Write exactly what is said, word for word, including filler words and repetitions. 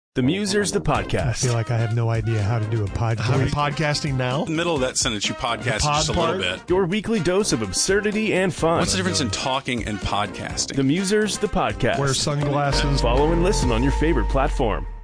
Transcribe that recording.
The Musers, the I podcast. feel like I have no idea how to do a podcast. How are you podcasting now? In the middle of that sentence, you podcast pod just a part? little bit. Your weekly dose of absurdity and fun. What's the difference in talking and podcasting? The Musers, the podcast. Wear sunglasses. Follow and listen on your favorite platform.